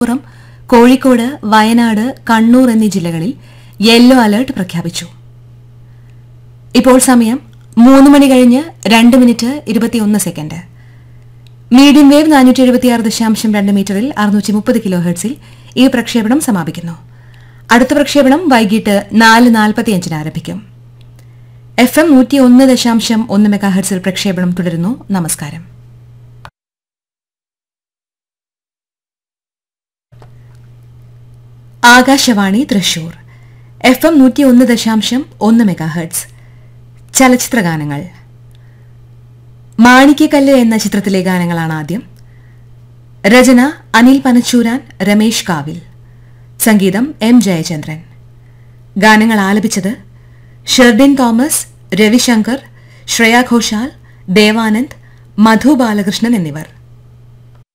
പുറം കോഴിക്കോട്, വയനാട്, കണ്ണൂർ എന്നീ ജില്ലകളിൽ യെല്ലോ അലർട്ട് പ്രഖ്യാപിച്ചു. ഇപ്പോൾ സമയം 3 മണി കഴിഞ്ഞ് 2 മിനിറ്റ് 21 സെക്കൻഡ്. മീഡിയം വേവ് 476.2 മീറ്ററിൽ 630 കിലോ ഹെർട്സിൽ ഈ പ്രക്ഷേപണം സമാപിക്കുന്നു. അടുത്ത പ്രക്ഷേപണം വൈകിട്ട് 4:45 ആരംഭിക്കും. FM 101.1 മെഗാ ഹെർട്സിൽ പ്രക്ഷേപണം തുടരുന്നു. നമസ്കാരം. Akashvani Thrissur FM 101.1 mega hertz. ചലച്ചിത്രഗാനങ്ങൾ. മാണിക്യക്കല്ല് എന്ന ചിത്രത്തിലെ ഗാനങ്ങളാണ് ആദ്യം. രചന അനിൽ പനച്ചൂരാൻ, രമേശ് കാവിൽ. സംഗീതം M. ജയചന്ദ്രൻ. ഗാനങ്ങൾ ആലപിച്ചത് ഷെർഡിൻ തോമസ്, രവിശങ്കർ, ശ്രേയ ഘോഷാൽ, ദേവാനന്ദ്, മധു ബാലകൃഷ്ണൻ എന്നിവർ.